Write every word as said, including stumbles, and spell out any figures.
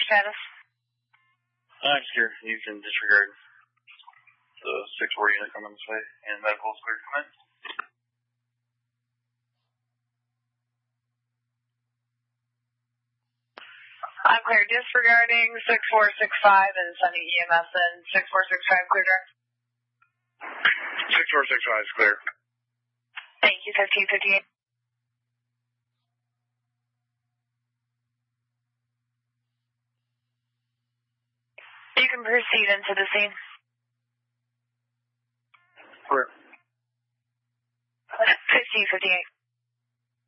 status? I'm scared. You can disregard the six four unit coming this way, and medical is clear to come in. I'm clear. Disregarding six four six five and sending E M S in six four six five clear direct. six four six five is clear. Thank you, fifteen fifty-eight. You can proceed into the scene. Clear. fifteen fifty-eight.